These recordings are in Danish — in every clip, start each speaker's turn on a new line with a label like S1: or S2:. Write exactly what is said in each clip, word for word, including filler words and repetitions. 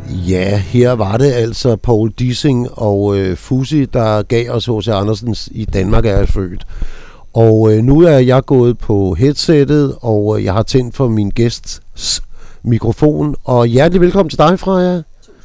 S1: Ja, her var det altså Poul Dissing og øh, Fuzzy, der gav os H C Andersens I Danmark er jeg født. Og øh, nu er jeg gået på headsettet, og øh, jeg har tændt for min gæsts mikrofon. Og hjertelig velkommen til dig, Freja.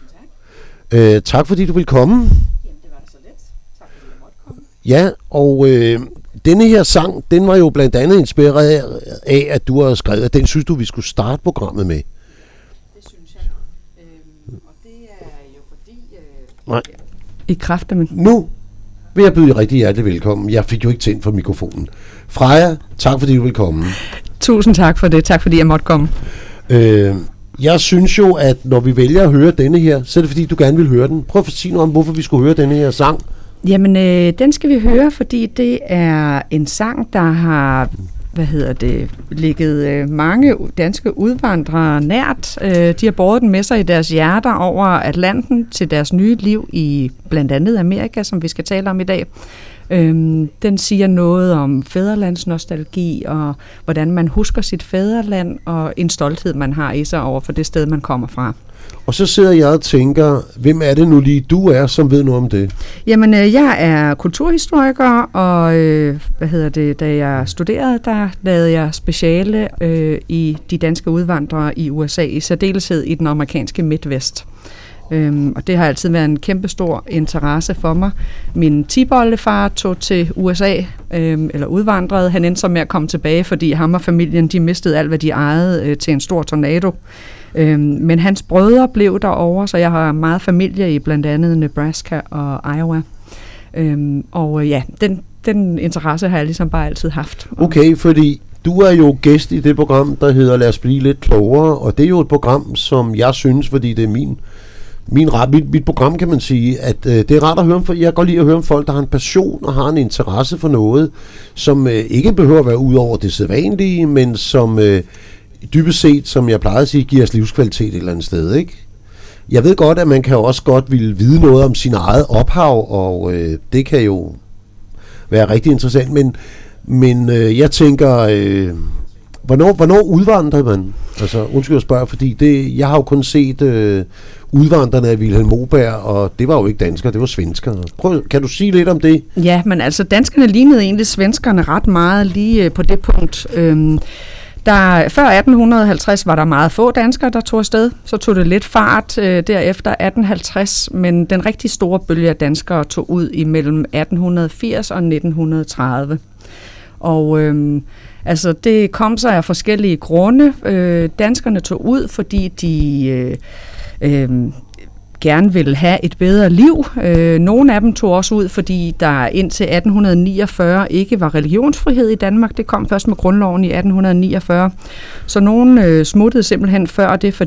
S2: Tusind tak.
S1: Øh, tak fordi du vil komme.
S2: Jamen, det var da så let. Tak fordi du måtte komme.
S1: Ja, og øh, denne her sang, den var jo blandt andet inspireret af, at du har skrevet, at den synes du, vi skulle starte programmet med.
S2: Det synes jeg. Øhm, og det er jo fordi... Øh,
S1: Nej.
S2: I kraft af min...
S1: Nu vil jeg byde jer rigtig hjertelig velkommen. Jeg fik jo ikke tændt for mikrofonen. Freja, tak fordi du vil komme.
S2: Tusind tak for det. Tak fordi jeg måtte komme.
S1: Øh, jeg synes jo, at når vi vælger at høre denne her, så er det fordi, du gerne vil høre den. Prøv at sige noget om, hvorfor vi skulle høre denne her sang.
S2: Jamen, øh, den skal vi høre, fordi det er en sang, der har... hvad hedder det, ligget øh, mange danske udvandrere nært. Øh, de har båret den med sig i deres hjerter over Atlanten til deres nye liv i blandt andet Amerika, som vi skal tale om i dag. Øh, den siger noget om fædrelandsnostalgi og hvordan man husker sit fædreland og en stolthed, man har i sig over for det sted, man kommer fra.
S1: Og så sidder jeg og tænker, hvem er det nu lige du er, som ved noget om det?
S2: Jamen, øh, jeg er kulturhistoriker, og øh, hvad hedder det, da jeg studerede, der lavede jeg speciale øh, i de danske udvandrere i U S A, i særdeleshed i den amerikanske Midtvest. Øhm, og det har altid været en kæmpestor interesse for mig. Min tipoldefar tog til U S A, øhm, eller udvandrede. Han endte så med at komme tilbage, fordi ham og familien, de mistede alt, hvad de ejede øh, til en stor tornado. Øhm, men hans brødre blev derovre, så jeg har meget familie i blandt andet Nebraska og Iowa. Øhm, og øh, ja, den, den interesse har jeg ligesom bare altid haft.
S1: Okay, fordi du er jo gæst i det program, der hedder Lad os blive lidt klogere, og det er jo et program, som jeg synes, fordi det er min, min mit, mit program, kan man sige, at øh, det er rart at høre om, for jeg kan godt lide at høre om folk, der har en passion og har en interesse for noget, som øh, ikke behøver at være ud over det sædvanlige, men som øh, dybest set, som jeg plejede at sige, giver os livskvalitet et eller andet sted, ikke? Jeg ved godt, at man kan også godt ville vide noget om sin eget ophav, og øh, det kan jo være rigtig interessant, men, men øh, jeg tænker, øh, hvornår, hvornår udvandrer man? Altså, undskyld at spørge, fordi det, jeg har jo kun set øh, udvandrerne af Vilhelm Moberg, og det var jo ikke danskere, det var svenskere. Prøv, kan du sige lidt om det?
S2: Ja, men altså, danskerne lignede egentlig svenskerne ret meget lige øh, på det punkt. Øhm, Der, før atten halvtreds var der meget få danskere, der tog afsted. Så tog det lidt fart øh, derefter atten halvtreds, men den rigtig store bølge af danskere tog ud imellem atten firs og nitten tredive. Og øh, altså, det kom sig af forskellige grunde. Øh, danskerne tog ud, fordi de... Øh, øh, gerne ville have et bedre liv. Øh, nogle af dem tog også ud, fordi der indtil atten niogfyrre ikke var religionsfrihed i Danmark. Det kom først med grundloven i atten niogfyrre. Så nogle øh, smuttede simpelthen før det, fordi